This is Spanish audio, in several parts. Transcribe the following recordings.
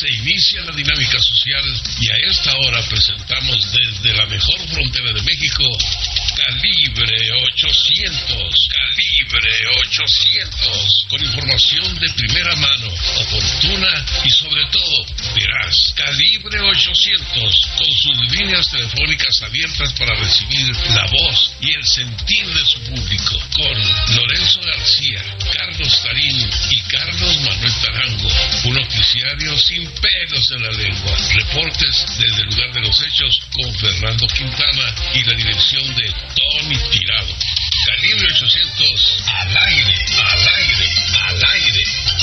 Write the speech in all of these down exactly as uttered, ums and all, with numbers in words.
Se inicia la dinámica social y a esta hora presentamos desde la mejor frontera de México, Calibre ochocientos. Calibre ochocientos. Con información de primera mano, oportuna y sobre todo veraz. Calibre ochocientos. Con sus líneas telefónicas abiertas para recibir la voz y el sentir de su público. Con Lorenzo García, Carlos Tarín y Carlos Manuel Tarango. Un noticiario sin pelos en la lengua. Reportes desde el lugar de los hechos con Fernando Quintana y la dirección de Tony Tirado. Calibre ochocientos, al aire, al aire, al aire.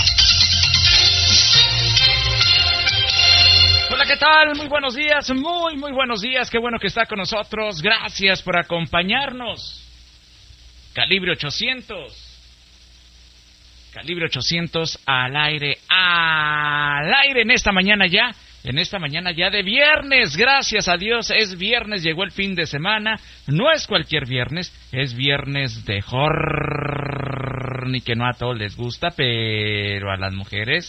Hola, ¿qué tal? Muy buenos días, muy, muy buenos días. Qué bueno que está con nosotros. Gracias por acompañarnos. Calibre ochocientos. Calibre ochocientos al aire, al aire en esta mañana ya, en esta mañana ya de viernes, gracias a Dios, es viernes, llegó el fin de semana, no es cualquier viernes, es viernes de horror, ni que no a todos les gusta, pero a las mujeres,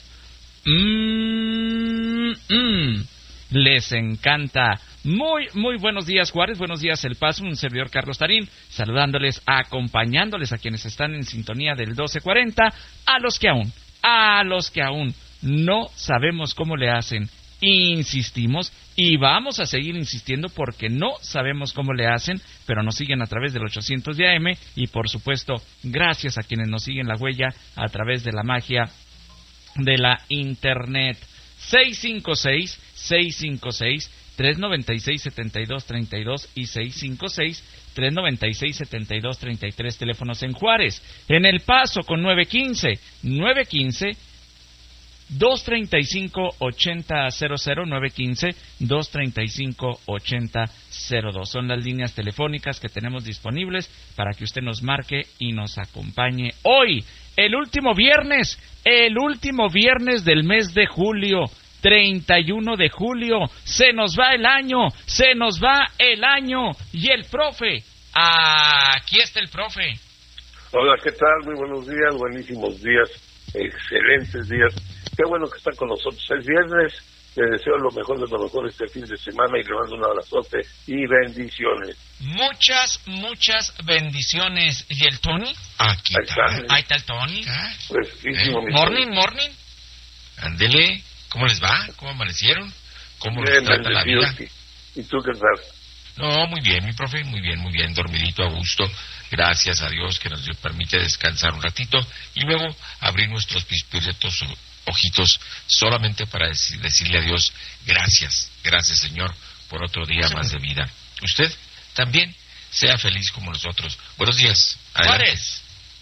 mmm, mmm, les encanta. Muy, muy buenos días, Juárez, buenos días, El Paso, un servidor Carlos Tarín, saludándoles, acompañándoles a quienes están en sintonía del doce cuarenta, a los que aún, a los que aún no sabemos cómo le hacen, insistimos y vamos a seguir insistiendo porque no sabemos cómo le hacen, pero nos siguen a través del ochocientos de A M y por supuesto, gracias a quienes nos siguen la huella a través de la magia de la Internet. seis cinco seis, seis cinco seis, tres nueve seis, siete dos tres dos y seis cinco seis, tres nueve seis, siete dos tres tres, teléfonos en Juárez. En El Paso con nueve uno cinco, nueve uno cinco, dos tres cinco, ocho cero cero cero, nueve uno cinco, dos tres cinco, ocho cero cero dos. Son las líneas telefónicas que tenemos disponibles para que usted nos marque y nos acompañe hoy, el último viernes, el último viernes del mes de julio. treinta y uno de julio, se nos va el año, se nos va el año, y el profe, aquí está el profe. Hola, ¿qué tal? Muy buenos días, buenísimos días, excelentes días, qué bueno que están con nosotros, es viernes, les deseo lo mejor de lo mejor este fin de semana y le mando un abrazote y bendiciones. Muchas, muchas bendiciones, ¿y el Tony? Aquí Ahí está. está. Ahí está el Tony. Pues, Eh, Morning, morning. Ándele. ¿Cómo les va? ¿Cómo amanecieron? ¿Cómo bien, les trata la vida? ¿Y tú qué tal? No, muy bien, mi profe, muy bien, muy bien, dormidito a gusto. Gracias a Dios que nos permite descansar un ratito y luego abrir nuestros pispiretos ojitos solamente para decir, decirle a Dios gracias, gracias Señor por otro día más de vida. Usted también sea feliz como nosotros. Buenos días. Adelante. Juárez.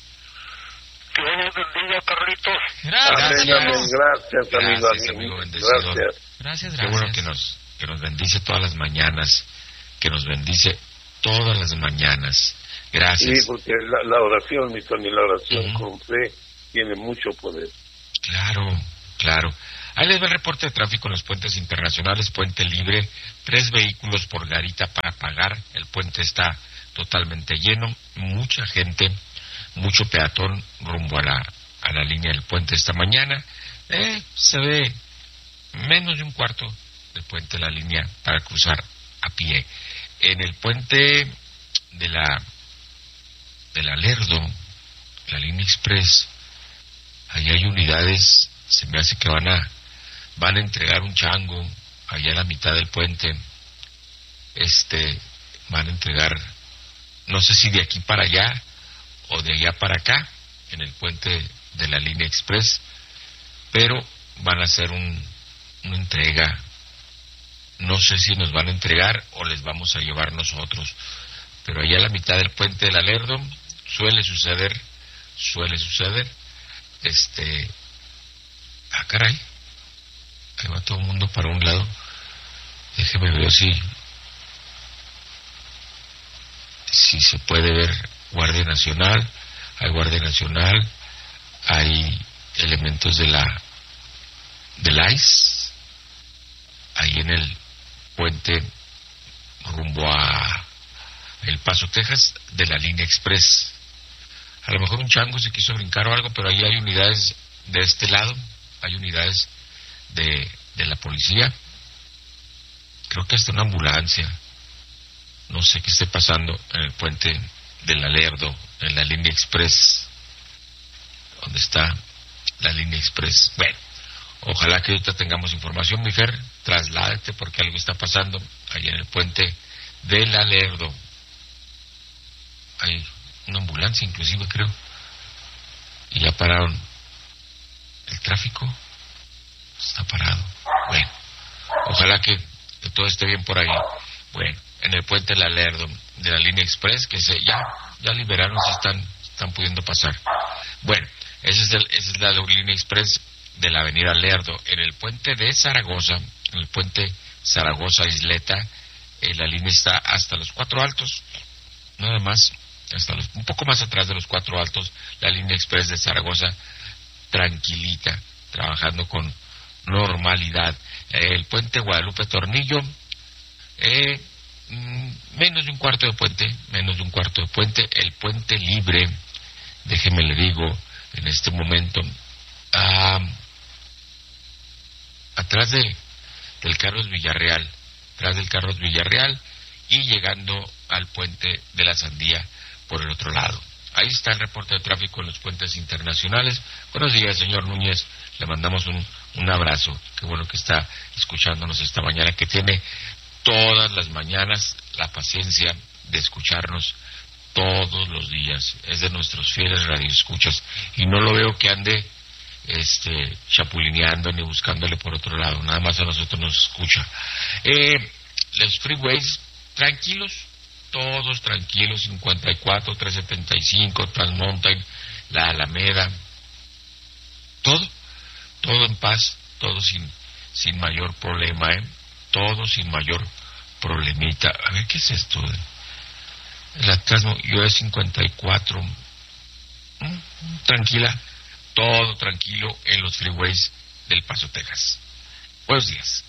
Que Dios bendiga, Carlitos. Gracias. Amén, amén. Gracias, amigo. Gracias, amigo bendecido. Gracias. Gracias, Qué gracias. bueno que nos, que nos bendice todas las mañanas, que nos bendice todas las mañanas. Gracias. Sí, porque la, la oración, mi Tony, la oración Uh-huh. con fe tiene mucho poder. Claro, claro. Ahí les va el reporte de tráfico en los puentes internacionales, puente libre, tres vehículos por garita para pagar, el puente está totalmente lleno, mucha gente, mucho peatón rumbo a la, a la línea del puente esta mañana, eh, se ve menos de un cuarto del puente de la línea para cruzar a pie. En el puente de la de la Lerdo, la línea express, ahí hay unidades, se me hace que van a van a entregar un chango allá a la mitad del puente. Este, van a entregar, no sé si de aquí para allá o de allá para acá, en el puente de la línea express, pero van a hacer un, una entrega. No sé si nos van a entregar o les vamos a llevar nosotros, pero allá a la mitad del puente de la Lerdo suele suceder, suele suceder, este, ah caray, ahí va todo el mundo para un lado, déjeme ver si, si se puede ver Guardia Nacional, hay Guardia Nacional, hay elementos de la, del I C E, ahí en el puente rumbo a El Paso, Texas, de la línea express. A lo mejor un chango se quiso brincar o algo, pero ahí hay unidades de este lado, hay unidades de, de la policía, creo que hasta una ambulancia, no sé qué esté pasando en el puente del Alerdo, en la línea express, donde está la línea express. Bueno, ojalá que ahorita tengamos información, mi Fer, trasládate porque algo está pasando ahí en el puente del Alerdo. Hay una ambulancia inclusive, creo, y ya pararon el tráfico, está parado. Bueno, ojalá que, que todo esté bien por ahí. Bueno, en el puente del Alerdo de la línea express, que se ya ya liberaron, se están están pudiendo pasar. Bueno, esa es, el, esa es la línea express de la avenida Lerdo. En el puente de Zaragoza, en el puente Zaragoza-Isleta, eh, la línea está hasta los Cuatro Altos, nada más, hasta los, un poco más atrás de los Cuatro Altos, la línea express de Zaragoza, tranquilita, trabajando con normalidad. Eh, el puente Guadalupe Tornillo, eh, mm, menos de un cuarto de puente, menos de un cuarto de puente. El puente libre, déjeme le digo, en este momento, ah, atrás de del Carlos Villarreal, atrás del Carlos Villarreal y llegando al puente de la Sandía por el otro lado. Ahí está el reporte de tráfico en los puentes internacionales. Buenos días, señor Núñez, le mandamos un, un abrazo. Qué bueno que está escuchándonos esta mañana, que tiene todas las mañanas la paciencia de escucharnos todos los días. Es de nuestros fieles radioescuchas y no lo veo que ande este chapulineando ni buscándole por otro lado, nada más a nosotros nos escucha. Eh, los freeways tranquilos, todos tranquilos, cincuenta y cuatro, trescientos setenta y cinco, Transmountain, la Alameda, todo, todo en paz, todo sin sin mayor problema, ¿eh? Todo sin mayor problemita. A ver, ¿qué es esto? La Transmo, yo es cincuenta y cuatro, ¿Mm? tranquila, todo tranquilo en los freeways del Paso, Texas. Buenos días.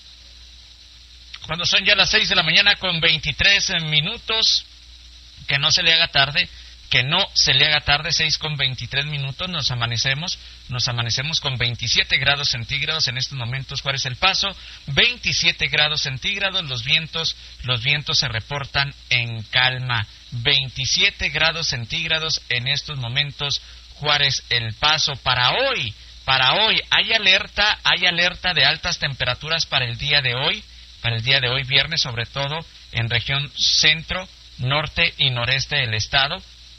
Cuando son ya las seis de la mañana con veintitrés minutos, que no se le haga tarde, que no se le haga tarde, seis con veintitrés minutos, nos amanecemos, nos amanecemos con veintisiete grados centígrados en estos momentos. Juárez El Paso, veintisiete grados centígrados, los vientos, los vientos se reportan en calma, veintisiete grados centígrados en estos momentos, Juárez El Paso. Para hoy, para hoy, hay alerta, hay alerta de altas temperaturas para el día de hoy, para el día de hoy viernes, sobre todo en región centro, norte y noreste del estado,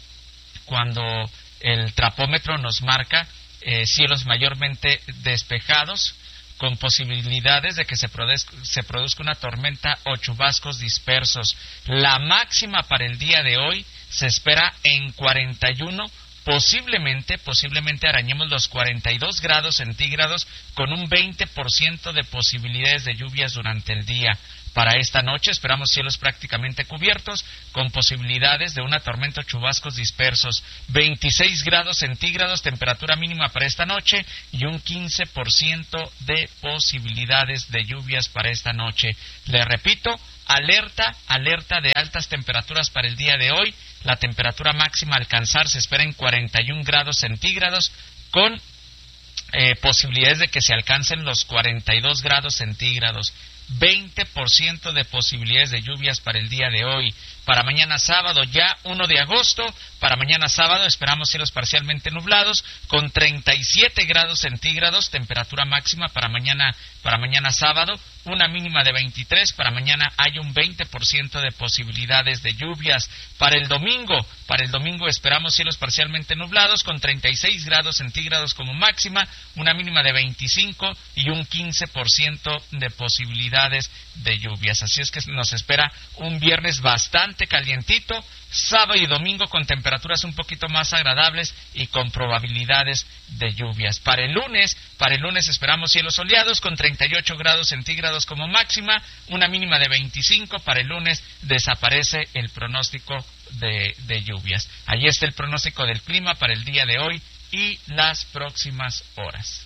cuando el trapómetro nos marca eh, cielos mayormente despejados, con posibilidades de que se produzca, se produzca una tormenta o chubascos dispersos. La máxima para el día de hoy se espera en cuarenta y uno, posiblemente, posiblemente arañemos los cuarenta y dos grados centígrados, con un veinte por ciento de posibilidades de lluvias durante el día. Para esta noche esperamos cielos prácticamente cubiertos, con posibilidades de una tormenta o chubascos dispersos. veintiséis grados centígrados, temperatura mínima para esta noche, y un quince por ciento de posibilidades de lluvias para esta noche. Le repito, alerta, alerta de altas temperaturas para el día de hoy. La temperatura máxima a alcanzar se espera en cuarenta y un grados centígrados, con eh, posibilidades de que se alcancen los cuarenta y dos grados centígrados. veinte por ciento de posibilidades de lluvias para el día de hoy. Para mañana sábado, ya uno de agosto, para mañana sábado esperamos cielos parcialmente nublados con treinta y siete grados centígrados, temperatura máxima para mañana, para mañana sábado, una mínima de veintitrés. Para mañana hay un veinte por ciento de posibilidades de lluvias. Para el domingo, para el domingo esperamos cielos parcialmente nublados con treinta y seis grados centígrados como máxima, una mínima de veinticinco y un quince por ciento de posibilidades de lluvias. Así es que nos espera un viernes bastante calientito, sábado y domingo con temperaturas un poquito más agradables y con probabilidades de lluvias. Para el lunes, para el lunes esperamos cielos soleados con treinta y ocho grados centígrados como máxima, una mínima de veinticinco. Para el lunes desaparece el pronóstico de, de lluvias. Allí está el pronóstico del clima para el día de hoy y las próximas horas.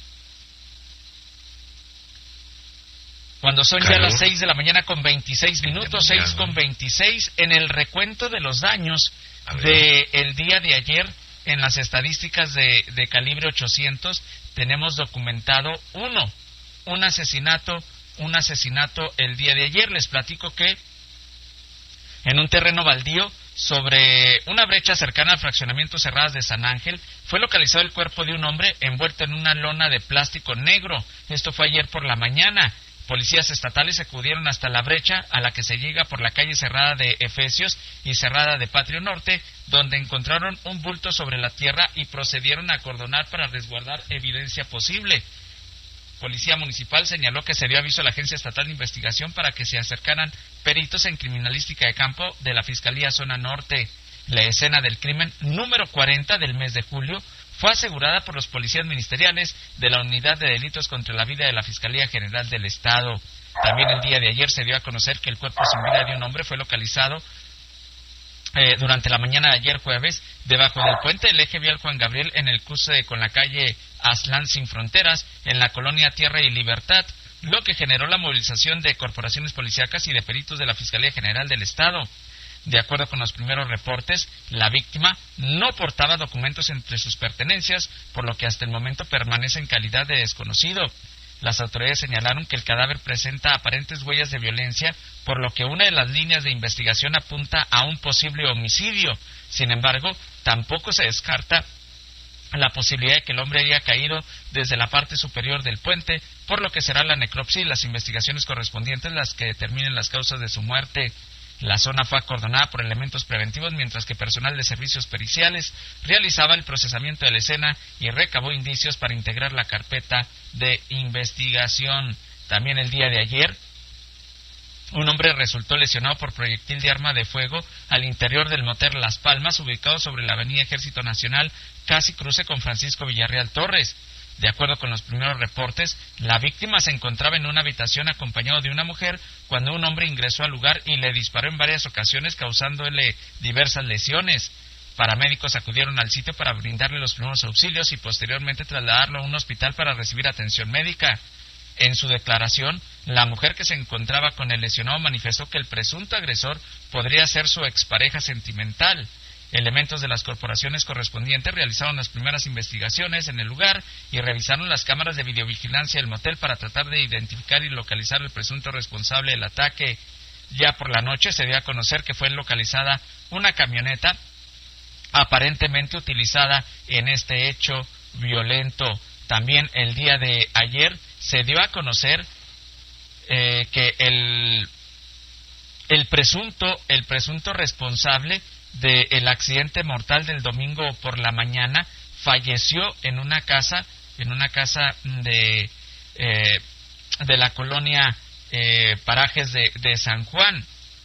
Cuando son claro. ya las seis de la mañana con veintiséis minutos, seis con veintiséis, en el recuento de los daños del día de ayer, en las estadísticas de, de calibre ochocientos, tenemos documentado uno, un asesinato, un asesinato el día de ayer. Les platico que en un terreno baldío sobre una brecha cercana al fraccionamiento Cerradas de San Ángel fue localizado el cuerpo de un hombre envuelto en una lona de plástico negro. Esto fue ayer por la mañana. Policías estatales acudieron hasta la brecha a la que se llega por la calle Cerrada de Efesios y Cerrada de Patrio Norte, donde encontraron un bulto sobre la tierra y procedieron a acordonar para resguardar evidencia posible. Policía Municipal señaló que se dio aviso a la Agencia Estatal de Investigación para que se acercaran peritos en criminalística de campo de la Fiscalía Zona Norte. La escena del crimen número cuarenta del mes de julio fue asegurada por los policías ministeriales de la Unidad de Delitos contra la Vida de la Fiscalía General del Estado. También el día de ayer se dio a conocer que el cuerpo sin vida de un hombre fue localizado Eh, durante la mañana de ayer jueves, debajo del puente del eje vial Juan Gabriel, en el cruce con la calle Aztlán Sin Fronteras, en la colonia Tierra y Libertad, lo que generó la movilización de corporaciones policíacas y de peritos de la Fiscalía General del Estado. De acuerdo con los primeros reportes, la víctima no portaba documentos entre sus pertenencias, por lo que hasta el momento permanece en calidad de desconocido. Las autoridades señalaron que el cadáver presenta aparentes huellas de violencia, por lo que una de las líneas de investigación apunta a un posible homicidio. Sin embargo, tampoco se descarta la posibilidad de que el hombre haya caído desde la parte superior del puente, por lo que será la necropsia y las investigaciones correspondientes las que determinen las causas de su muerte. La zona fue acordonada por elementos preventivos, mientras que personal de servicios periciales realizaba el procesamiento de la escena y recabó indicios para integrar la carpeta de investigación. También el día de ayer, un hombre resultó lesionado por proyectil de arma de fuego al interior del motel Las Palmas, ubicado sobre la avenida Ejército Nacional, casi cruce con Francisco Villarreal Torres. De acuerdo con los primeros reportes, la víctima se encontraba en una habitación acompañado de una mujer cuando un hombre ingresó al lugar y le disparó en varias ocasiones, causándole diversas lesiones. Paramédicos acudieron al sitio para brindarle los primeros auxilios y posteriormente trasladarlo a un hospital para recibir atención médica. En su declaración, la mujer que se encontraba con el lesionado manifestó que el presunto agresor podría ser su expareja sentimental. Elementos de las corporaciones correspondientes realizaron las primeras investigaciones en el lugar y revisaron las cámaras de videovigilancia del motel para tratar de identificar y localizar al presunto responsable del ataque. Ya por la noche se dio a conocer que fue localizada una camioneta aparentemente utilizada en este hecho violento. También el día de ayer se dio a conocer eh, que el el presunto el presunto responsable del accidente mortal del domingo por la mañana falleció en una casa en una casa de eh, de la colonia eh, Parajes de, de San Juan.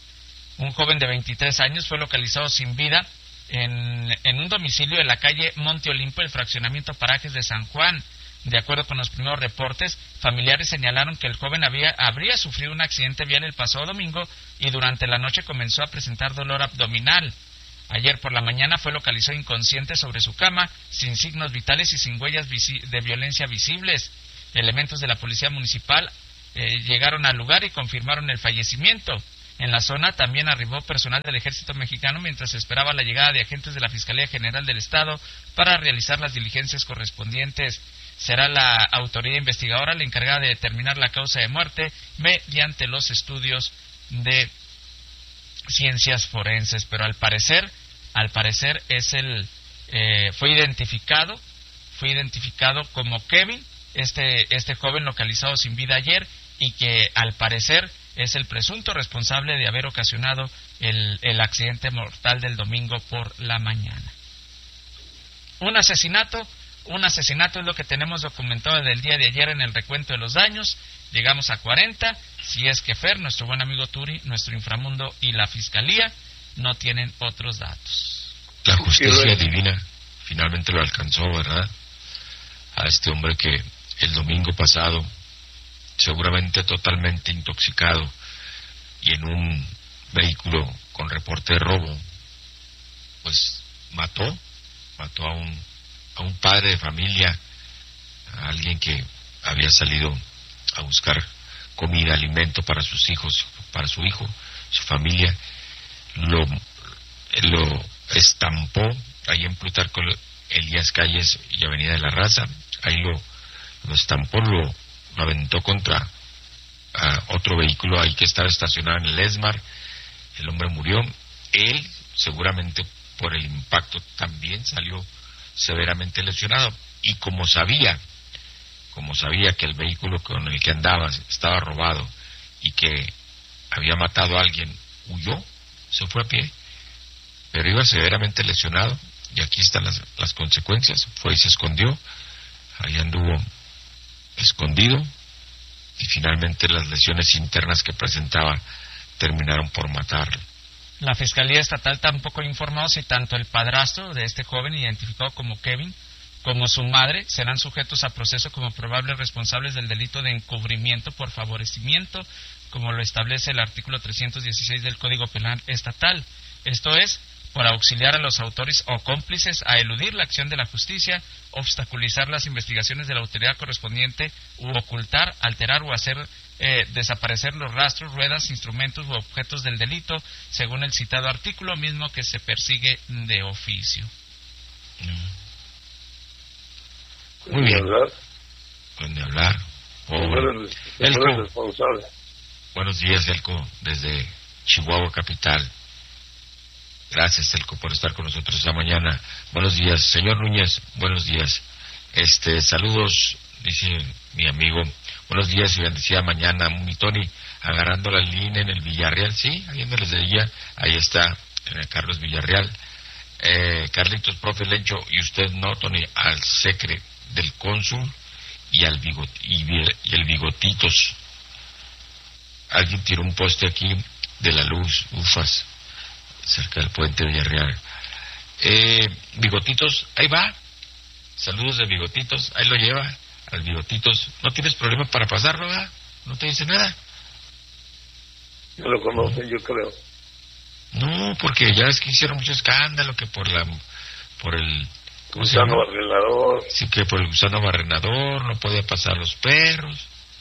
Un joven de veintitrés años fue localizado sin vida en, en un domicilio de la calle Monte Olimpo, el fraccionamiento Parajes de San Juan. De acuerdo con los primeros reportes, familiares señalaron que el joven había, habría sufrido un accidente vial el pasado domingo y durante la noche comenzó a presentar dolor abdominal. Ayer por la mañana fue localizado inconsciente sobre su cama, sin signos vitales y sin huellas de violencia visibles. Elementos de la Policía Municipal eh, llegaron al lugar y confirmaron el fallecimiento. En la zona también arribó personal del Ejército Mexicano mientras se esperaba la llegada de agentes de la Fiscalía General del Estado para realizar las diligencias correspondientes. Será la autoridad investigadora la encargada de determinar la causa de muerte mediante los estudios de ciencias forenses, pero al parecer, al parecer es el eh, fue identificado, fue identificado como Kevin, este este joven localizado sin vida ayer y que al parecer es el presunto responsable de haber ocasionado el, el accidente mortal del domingo por la mañana. Un asesinato, un asesinato es lo que tenemos documentado desde el día de ayer en el recuento de los daños. Llegamos a cuarenta, si es que Fer, nuestro buen amigo Turi, nuestro inframundo y la Fiscalía no tienen otros datos. La justicia divina finalmente lo alcanzó, ¿verdad? A este hombre que el domingo pasado, seguramente totalmente intoxicado y en un vehículo con reporte de robo, pues mató, mató a un, a un padre de familia, a alguien que había salido a buscar comida, alimento para sus hijos, para su hijo, su familia, lo, lo estampó ahí en Plutarco Elías Calles y Avenida de la Raza, ahí lo, lo estampó, lo, lo aventó contra uh, otro vehículo ahí que estaba estacionado en el ESMAR. El hombre murió. Él, seguramente por el impacto, también salió severamente lesionado. Y como sabía, como sabía que el vehículo con el que andaba estaba robado y que había matado a alguien, huyó, se fue a pie, pero iba severamente lesionado. Y aquí están las, las consecuencias. Fue y se escondió, ahí anduvo escondido, y finalmente las lesiones internas que presentaba terminaron por matarlo. La Fiscalía Estatal tampoco informó si tanto el padrastro de este joven, identificado como Kevin, como su madre serán sujetos a proceso como probables responsables del delito de encubrimiento por favorecimiento, como lo establece el artículo trescientos dieciséis del Código Penal Estatal. Esto es, por auxiliar a los autores o cómplices a eludir la acción de la justicia, obstaculizar las investigaciones de la autoridad correspondiente, u ocultar, alterar o hacer eh, desaparecer los rastros, ruedas, instrumentos u objetos del delito, según el citado artículo mismo que se persigue de oficio. Muy bien. Con de hablar. Oh, Elco. Buenos días, Elco, desde Chihuahua capital. Gracias, Elco, por estar con nosotros esta mañana. Buenos días, señor Núñez. Buenos días. Este, saludos, dice mi amigo. Buenos días y bendecida mañana. Mi Tony, agarrando la línea en el Villarreal. Sí, ahí donde les decía, ahí está, en el Carlos Villarreal. Eh, Carlitos, profe Lencho, y usted no, Tony, al secre del cónsul y al bigot, y, y el bigotitos. Alguien tiró un poste aquí de la luz, ufas, cerca del puente Villarreal. Eh, bigotitos, ahí va. Saludos de Bigotitos, ahí lo lleva, al Bigotitos. ¿No tienes problema para pasarlo, ¿verdad? ¿No te dice nada? No lo conocen, yo creo. No, porque ya es que hicieron mucho escándalo, que por la, por el... ¿Cómo se Gusano llama? barrenador. Sí, que por el gusano barrenador no podía pasar los perros.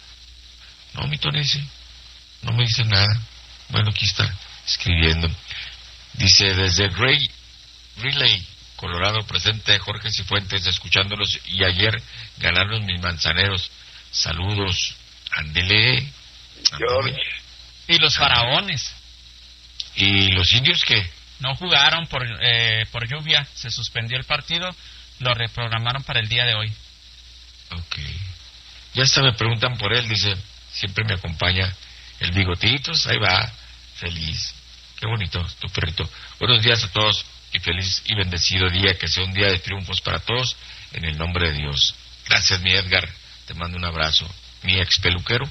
No, mi Tony dice, no me dice nada. Bueno, aquí está escribiendo. Dice, desde Gray Relay, Colorado, presente Jorge Cifuentes, escuchándolos, y ayer ganaron mis manzaneros. Saludos, ándele. George. Y los faraones. ¿Y los indios qué? No jugaron por eh, por lluvia, se suspendió el partido, lo reprogramaron para el día de hoy. Ok. Ya hasta me preguntan por él, dice, siempre me acompaña el Bigotitos, ahí va, feliz. Qué bonito, tu perrito. Buenos días a todos y feliz y bendecido día, que sea un día de triunfos para todos, en el nombre de Dios. Gracias, mi Edgar, te mando un abrazo. Mi ex peluquero,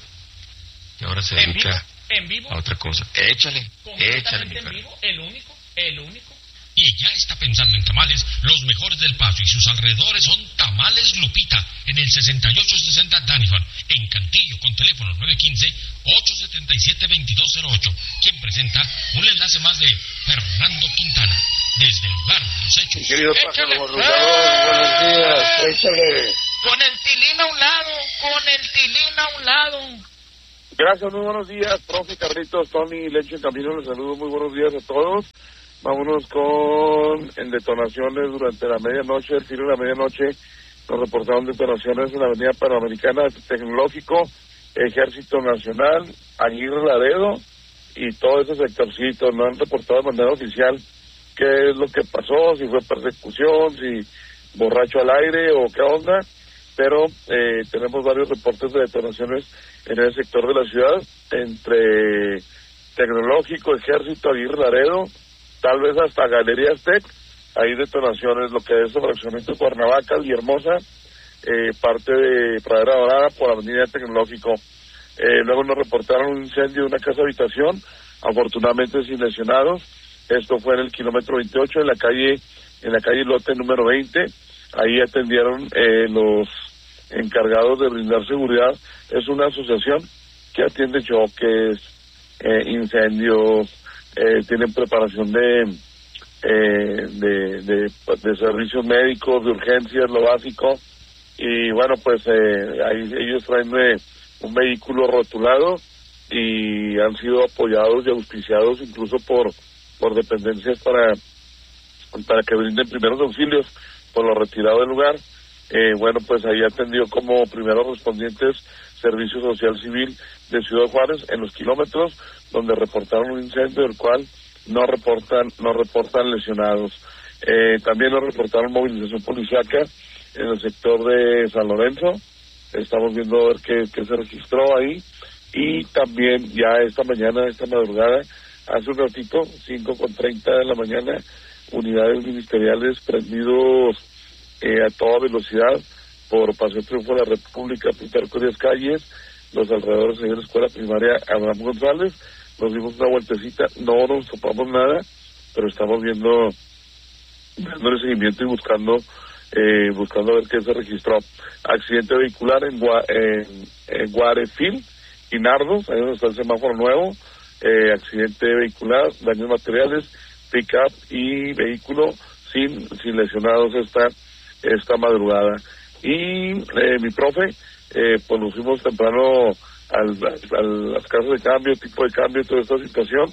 y ahora se ¿En dedica vivo? ¿En vivo? a otra cosa. Échale, échale, mi en perro. vivo, el único, el único. Y ya está pensando en tamales, los mejores del Paso y sus alrededores son Tamales Lupita, en el sesenta y ocho sesenta Danifan, en Cantillo, con teléfono nueve uno cinco, ocho siete siete, dos dos cero ocho, quien presenta un enlace más de Fernando Quintana, desde el lugar de los hechos. Mi querido pájaro borrudador, buenos días, échale. Con el tilín a un lado, con el tilín a un lado. Gracias, muy buenos días, profe Carlitos, Tony, Leche en Camino, les saludo, muy buenos días a todos. Vámonos con en detonaciones durante la medianoche, el filo de la medianoche, nos reportaron detonaciones en la avenida Panamericana, Tecnológico, Ejército Nacional, Aguirre Laredo y todo ese sectorcito. No han reportado de manera oficial qué es lo que pasó, si fue persecución, si borracho al aire o qué onda, pero eh, tenemos varios reportes de detonaciones en el sector de la ciudad, entre Tecnológico, Ejército, Aguirre Laredo, tal vez hasta Galerías Tech. Hay detonaciones, lo que es fraccionamiento de Cuernavaca, Villahermosa, eh, parte de Pradera Dorada por Avenida Tecnológico. Eh, luego nos reportaron un incendio de una casa habitación, afortunadamente sin lesionados. Esto fue en el kilómetro veintiocho, en la calle, en la calle Lote número veinte. Ahí atendieron eh, los encargados de brindar seguridad. Es una asociación que atiende choques, eh, incendios, eh, tienen preparación de, eh, de, de, de servicios médicos, de urgencias, lo básico. Y bueno, pues eh, ahí ellos traen eh, un vehículo rotulado y han sido apoyados y auspiciados incluso por, por dependencias para, para que brinden primeros auxilios por lo retirado del lugar. Eh, bueno, pues ahí atendió como primeros respondientes Servicio Social Civil de Ciudad Juárez en los kilómetros donde reportaron un incendio del cual no reportan no reportan lesionados. Eh, también nos reportaron movilización policíaca en el sector de San Lorenzo. Estamos viendo a ver qué, qué se registró ahí. Y también ya esta mañana, esta madrugada, hace un ratito, cinco con treinta de la mañana, unidades ministeriales prendidos eh, a toda velocidad por Paseo Triunfo de la República, Plutarco Díaz Calles, los alrededores de la escuela primaria Abraham González. Nos dimos una vueltecita, no nos topamos nada, pero estamos viendo, dándole seguimiento y buscando eh, buscando ver qué se registró. Accidente vehicular en, Gua, en, en Guarefil y Nardos, ahí donde está el semáforo nuevo. Eh, accidente vehicular, daños materiales, pick-up y vehículo sin sin lesionados esta esta madrugada. Y eh, mi profe, eh, pues nos fuimos temprano al, al, a las casas de cambio, tipo de cambio, toda esta situación.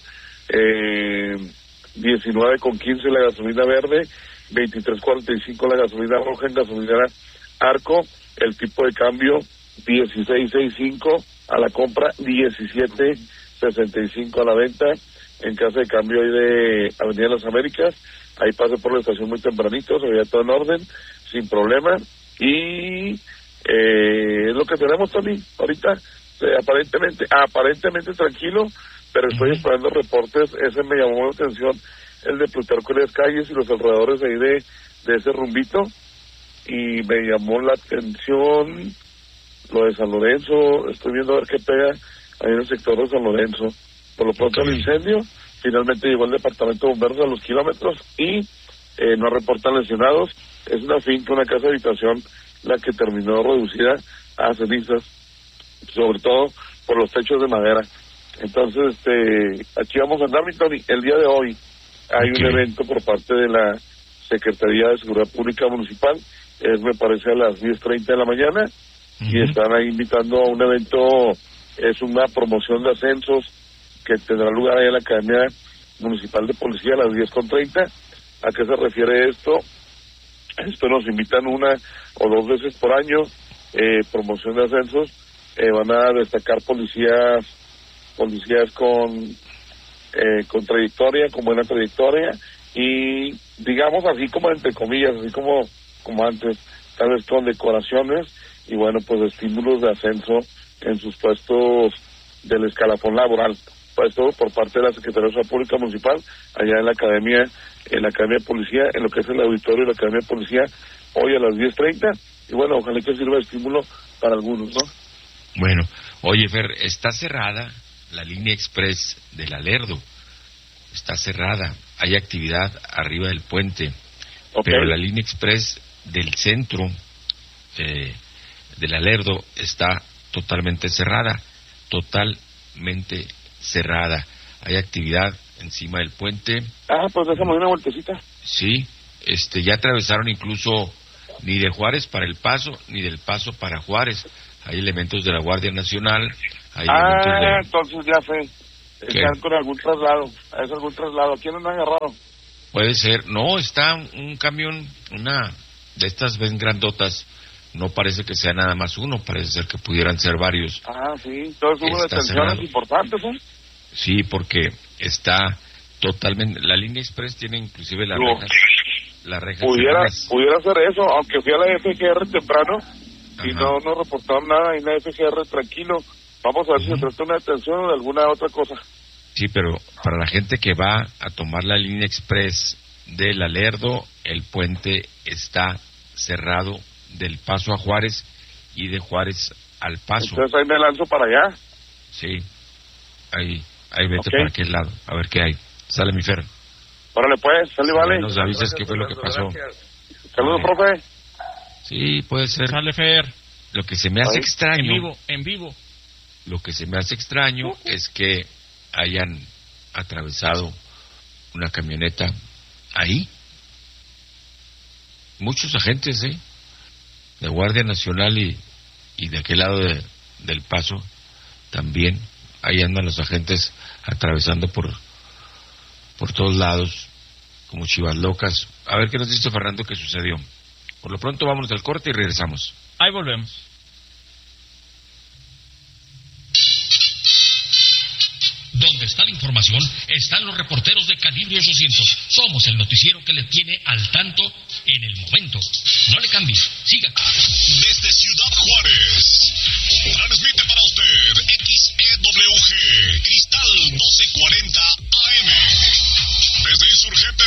Eh, diecinueve con quince la gasolina verde, veintitrés cuarenta y cinco la gasolina roja en gasolinera Arco, el tipo de cambio dieciséis sesenta y cinco a la compra, diecisiete sesenta y cinco a la venta. En casa de cambio ahí de Avenida Las Américas, ahí pasé por la estación muy tempranito, se veía todo en orden, sin problema. Y eh, es lo que tenemos, Tony, ahorita, eh, aparentemente aparentemente tranquilo, pero estoy esperando reportes. Ese me llamó la atención, el de Plutarco Díaz Calles y los alrededores ahí de, de ese rumbito, y me llamó la atención lo de San Lorenzo. Estoy viendo a ver qué pega ahí en el sector de San Lorenzo. Por lo pronto okay. El incendio, finalmente llegó el departamento de bomberos a los kilómetros y eh, no reportan lesionados. Es una finca, una casa de habitación, la que terminó reducida a cenizas, sobre todo por los techos de madera. Entonces, este, aquí vamos a andar, mi Tony. El día de hoy hay okay. un evento por parte de la Secretaría de Seguridad Pública Municipal, es me parece a las diez treinta de la mañana, uh-huh. y están ahí invitando a un evento, es una promoción de ascensos que tendrá lugar ahí en la Academia Municipal de Policía a las diez con treinta. ¿A qué se refiere esto? Esto nos invitan una o dos veces por año, eh, promoción de ascensos, eh, van a destacar policías policías con eh, con trayectoria, con buena trayectoria, y digamos así como entre comillas, así como como antes, tal vez con decoraciones y bueno, pues estímulos de ascenso en sus puestos del escalafón laboral. Esto por parte de la Secretaría de Seguridad Pública Municipal, allá en la Academia, en la Academia de Policía, en lo que es el auditorio de la Academia de Policía, hoy a las diez treinta, y bueno, ojalá que sirva de estímulo para algunos, ¿no? Bueno, oye, Fer, está cerrada la línea express del Alerdo, está cerrada, hay actividad arriba del puente, okay. pero la línea express del centro eh, del Alerdo está totalmente cerrada, totalmente cerrada. Hay actividad encima del puente. Ah, pues déjame una vueltecita. Sí, este, ya atravesaron incluso ni de Juárez para El Paso, ni del Paso para Juárez. Hay elementos de la Guardia Nacional. Hay ah, de... entonces ya sé. Están con algún traslado. Es algún traslado. ¿A quién no han agarrado? Puede ser. No, está un camión, una de estas ven grandotas. No parece que sea nada más uno, parece ser que pudieran ser varios. Ah, sí. Entonces hubo detenciones importantes, ¿eh? Sí, porque está totalmente... La línea express tiene inclusive las no. rejas... Las rejas pudiera, pudiera hacer eso, aunque fui a la F G R temprano. Ajá. Y no, no reportaron nada, y la F G R tranquilo. Vamos a ver uh-huh. si se trata de una detención o de alguna otra cosa. Sí, pero para la gente que va a tomar la línea express del Alerdo, el puente está cerrado del Paso a Juárez y de Juárez al Paso. Entonces ahí me lanzo para allá. Sí, ahí, ahí vete okay. para aquel lado, a ver qué hay. Sale mi Fer. Órale pues, sale, vale. Nos avisas qué fue lo que pasó. Saludos, profe. Sí, puede ser. Sale Fer. Lo que se me hace ahí. extraño. En vivo, en vivo. Lo que se me hace extraño uh-huh. es que hayan atravesado una camioneta ahí. Muchos agentes, ¿eh? De Guardia Nacional y, y de aquel lado de, del Paso también. Ahí andan los agentes atravesando por por todos lados como chivas locas. A ver qué nos dice Fernando que sucedió. Por lo pronto vámonos del corte y regresamos. Ahí volvemos. Donde está la información, están los reporteros de Calibre ochocientos. Somos el noticiero que le tiene al tanto en el momento. No le cambie, siga. Desde Ciudad Juárez, transmite para usted